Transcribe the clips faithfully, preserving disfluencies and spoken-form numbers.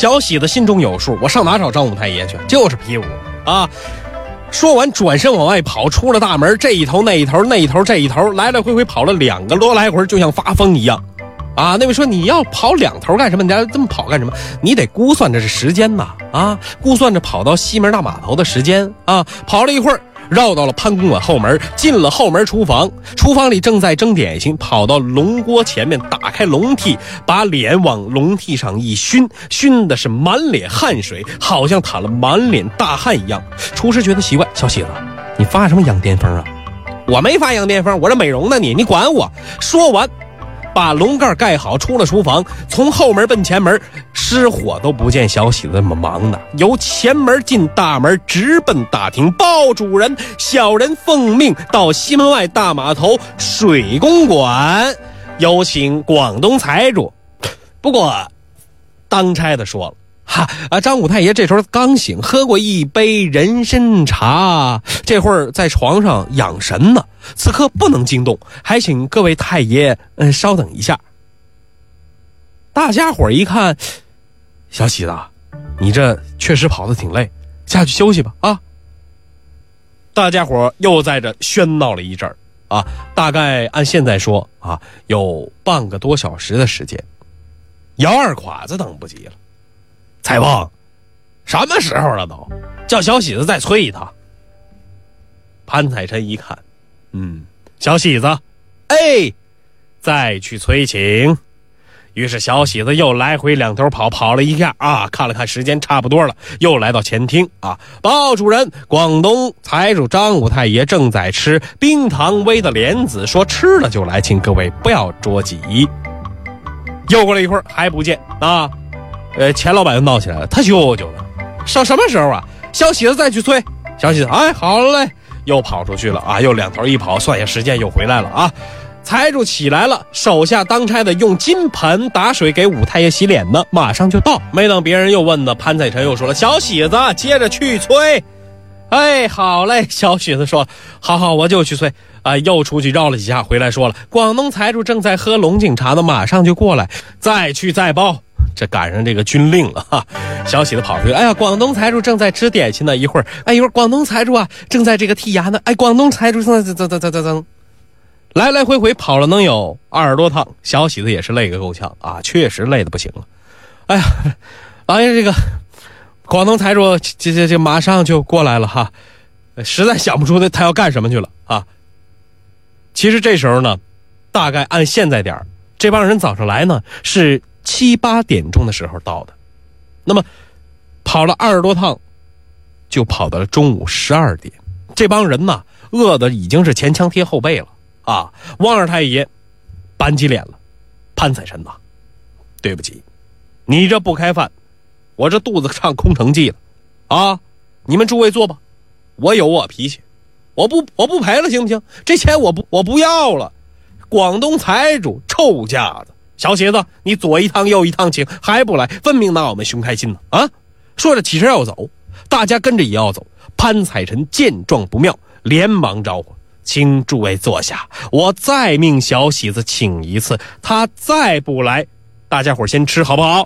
小喜子心中有数，我上哪找张武太爷去？就是皮五啊！说完转身往外跑，出了大门，这一头那一头，那一头这一头，来来回回跑了两个多来回，就像发疯一样啊！那位说你要跑两头干什么？你要这么跑干什么？你得估算着是时间呐啊！估算着跑到西门大码头的时间啊！跑了一会儿，绕到了潘公馆后门，进了后门厨房，厨房里正在蒸点心，跑到龙锅前面，打开笼屉，把脸往笼屉上一熏，熏的是满脸汗水，好像淌了满脸大汗一样。厨师觉得奇怪，小喜子，你发什么羊癫疯啊？我没发羊癫疯，我这美容呢你，你管我。说完把笼盖盖好，出了厨房，从后门奔前门，失火都不见小喜子这么忙的，由前门进大门，直奔大厅，报主人，小人奉命到西门外大码头水公馆，有请广东财主。不过当差的说了，哈啊！张武太爷这时候刚醒，喝过一杯人参茶，这会儿在床上养神呢，此刻不能惊动，还请各位太爷嗯稍等一下。大家伙一看，小喜子，你这确实跑得挺累，下去休息吧啊！大家伙又在这喧闹了一阵儿啊，大概按现在说啊，有半个多小时的时间。姚二侉子等不及了，裁缝，什么时候了都？叫小喜子再催一趟。潘彩臣一看，嗯，小喜子，哎，再去催请。于是小喜子又来回两头跑，跑了一下啊，看了看时间差不多了，又来到前厅啊，报主人，广东财主张武太爷正在吃冰糖煨的莲子，说吃了就来，请各位不要着急。又过了一会儿还不见啊，呃，钱老板又闹起来了，他舅舅呢？上什么时候啊？小喜子再去催。小喜子，哎，好嘞，又跑出去了啊，又两头一跑，算下时间又回来了啊。财主起来了，手下当差的用金盆打水给武太爷洗脸呢，马上就到。没等别人又问呢，潘彩臣又说了，小喜子接着去催。哎，好嘞，小喜子说，好好，我就去催啊。又出去绕了几下，回来说了，广东财主正在喝龙井茶呢，马上就过来，再去再报。这赶上这个军令了哈，小喜子跑出去，哎呀，广东财主正在吃点心呢，一会儿，哎，一会儿广东财主啊正在这个剔牙呢，哎，广东财主正在增增增增增，来来回回跑了能有二十多趟，小喜子也是累个够呛啊，确实累得不行了。哎呀，老爷这个广东财主这这这马上就过来了哈，实在想不出他要干什么去了啊。其实这时候呢，大概按现在点这帮人早上来呢是七八点钟的时候到的，那么跑了二十多趟，就跑到了中午十二点。这帮人呢，饿的已经是前腔贴后背了啊！汪二太爷板起脸了，潘彩臣呐，对不起，你这不开饭，我这肚子上空城计了啊！你们诸位坐吧，我有我脾气，我不我不赔了行不行？这钱我不我不要了。广东财主臭架子，小喜子，你左一趟右一趟请，还不来，分明拿我们熊开心呢啊！说着起身要走，大家跟着也要走。潘彩臣见状不妙，连忙招呼，请诸位坐下，我再命小喜子请一次，他再不来，大家伙先吃好不好？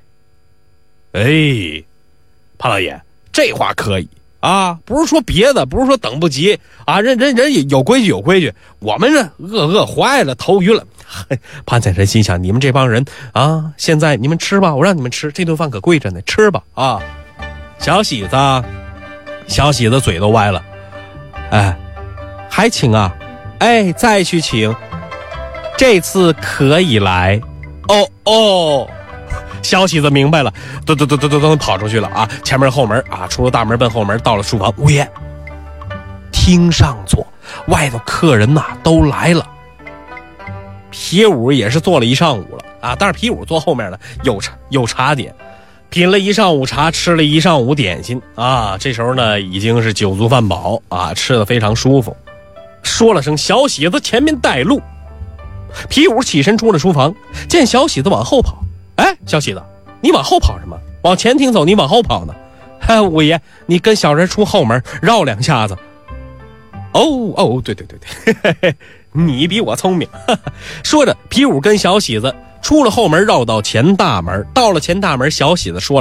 哎，潘老爷，这话可以啊，不是说别的，不是说等不及啊，人人人有规矩有规矩，我们这饿饿坏了，头晕了。潘彩臣心想，你们这帮人啊，现在你们吃吧，我让你们吃，这顿饭可贵着呢，吃吧啊！小喜子，小喜子嘴都歪了，哎，还请啊，哎，再去请，这次可以来，哦哦。小喜子明白了，噔噔噔噔噔噔跑出去了啊！前门后门啊，出了大门奔后门，到了书房，五爷，厅上坐，外头客人呐、啊、都来了。皮五也是坐了一上午了啊，但是皮五坐后面呢，有茶有茶点，品了一上午茶，吃了一上午点心啊。这时候呢，已经是酒足饭饱啊，吃得非常舒服。说了声小喜子前面带路，皮五起身出了书房，见小喜子往后跑。哎，小喜子，你往后跑什么？往前厅走，你往后跑呢？哎，五爷，你跟小人出后门绕两下子。哦哦，对对对对，嘿嘿，你比我聪明。呵呵，说着，皮五跟小喜子出了后门，绕到前大门。到了前大门，小喜子说了。